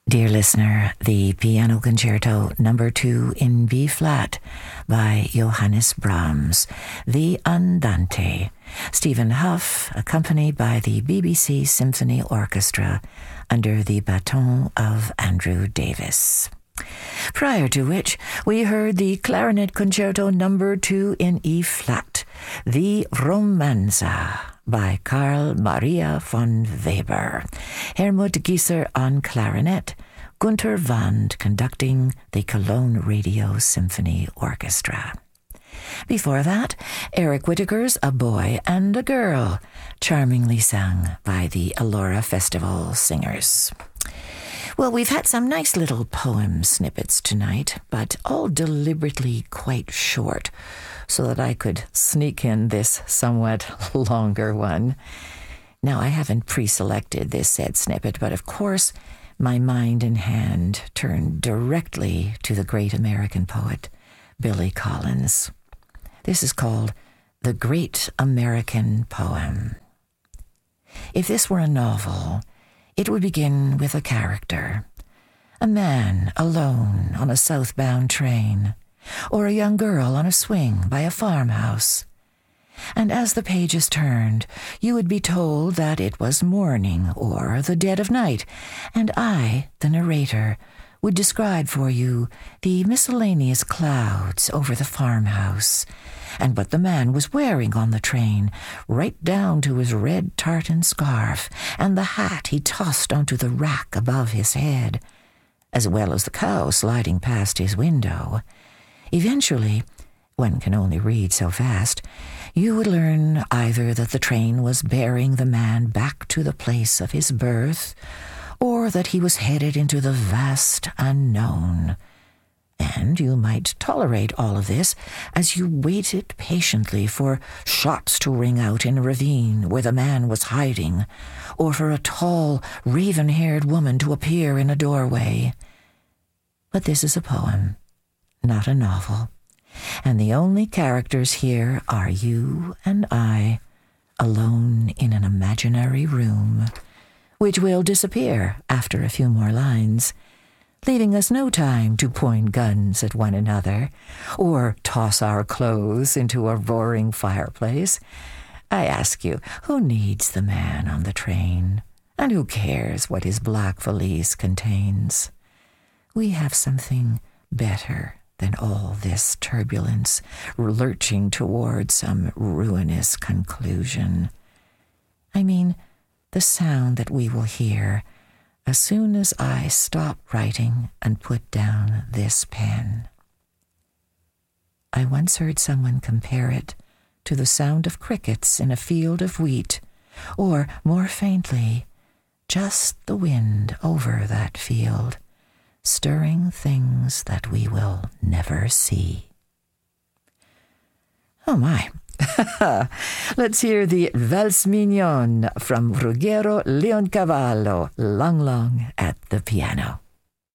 Dear listener, the Piano Concerto No. 2 in B-flat by Johannes Brahms, the Andante, Stephen Hough, accompanied by the BBC Symphony Orchestra under the baton of Andrew Davis. Prior to which, we heard the Clarinet Concerto No. 2 in E-flat, the Romanza, by Carl Maria von Weber, Helmut Gieser on clarinet, Gunter Wand conducting the Cologne Radio Symphony Orchestra. Before that, Eric Whittaker's A Boy and a Girl, charmingly sung by the Alora Festival Singers. Well, we've had some nice little poem snippets tonight, but all deliberately quite short, so that I could sneak in this somewhat longer one. Now, I haven't pre-selected this said snippet, but of course, my mind and hand turned directly to the great American poet, Billy Collins. This is called The Great American Poem. If this were a novel, it would begin with a character, a man alone on a southbound train, or a young girl on a swing by a farmhouse. And as the pages turned, you would be told that it was morning or the dead of night, and I, the narrator, would describe for you the miscellaneous clouds over the farmhouse, and what the man was wearing on the train, right down to his red tartan scarf and the hat he tossed onto the rack above his head, as well as the cow sliding past his window. Eventually, one can only read so fast, you would learn either that the train was bearing the man back to the place of his birth, or that he was headed into the vast unknown. And you might tolerate all of this as you waited patiently for shots to ring out in a ravine where the man was hiding, or for a tall, raven-haired woman to appear in a doorway. But this is a poem, not a novel, and the only characters here are you and I, alone in an imaginary room, which will disappear after a few more lines, leaving us no time to point guns at one another or toss our clothes into a roaring fireplace. I ask you, who needs the man on the train, and who cares what his black valise contains? We have something better than all this turbulence, lurching toward some ruinous conclusion. I mean, the sound that we will hear as soon as I stop writing and put down this pen. I once heard someone compare it to the sound of crickets in a field of wheat, or, more faintly, just the wind over that field, stirring things that we will never see. Oh my! Let's hear the Valse Mignonne from Ruggero Leoncavallo, Long Long at the piano.